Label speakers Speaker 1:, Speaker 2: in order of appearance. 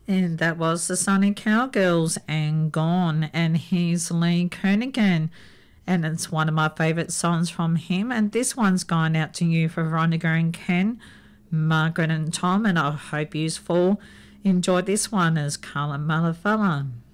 Speaker 1: And that was the Sunny Cowgirls and Gone, and here's Lee Kernaghan. And it's one of my favourite songs from him. And this one's going out to you for Veronica and Ken, Margaret and Tom. And I hope you all enjoy this one as Carla Malafella.